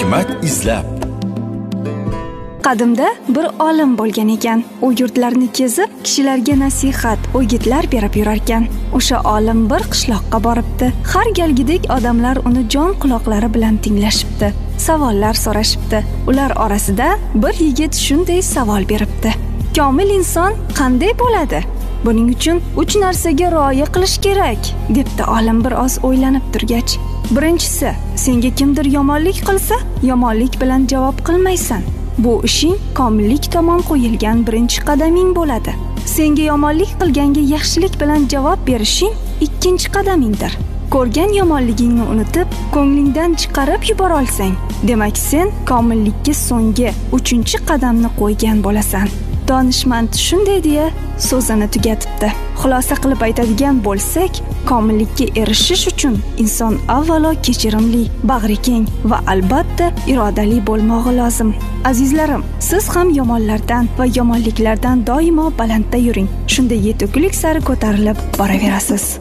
Hikmat izlab. Qadimda bir olim bo'lgan ekan. U yurtlarni kezib, kishilarga nasihat, o'gitlar berib yurar ekan. O'sha olim bir qishloqqa boribdi. Har galgidek odamlar uni jon quloqlari bilan tinglashibdi. Savollar so'rashibdi. Ular orasida bir yigit shunday savol beribdi. Komil inson qanday bo'ladi? Buning uchun 3 narsaga rioya qilish kerak, debdi olim bir oz o'ylanib turgach. Birinchisi, senga kimdir yomonlik qilsa, yomonlik bilan javob qilmaysan. Bu ishing komillik tomon qo'yilgan birinchi qadaming bo'ladi. Senga yomonlik qilganga yaxshilik bilan javob berishing ikkinchi qadamingdir. Ko'rgan yomonligingni unutib, ko'nglingdan chiqarib yubora olsang, demak sen komillikka so'nggi 3-qadamni qo'ygan bo'lasan. Donishmand shunday deya so'zini tugatibdi. Xulosa qilib aytadigan bo'lsak, komillikka erishish uchun inson avvalo kechirimli, bag'rikeng va albatta irodali bo'lmog'i lozim. Azizlarim, siz ham yomonlardan va yomonliklardan doimo balandda yuring. Shunda yetuklik sari ko'tarilib boraverasiz.